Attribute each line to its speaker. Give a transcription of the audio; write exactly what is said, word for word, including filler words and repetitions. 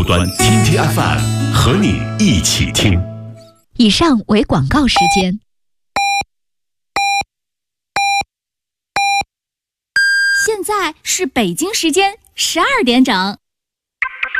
Speaker 1: 户端 T T F M， 和你一起听。
Speaker 2: 以上为广告时间。
Speaker 3: 现在是北京时间十二点整。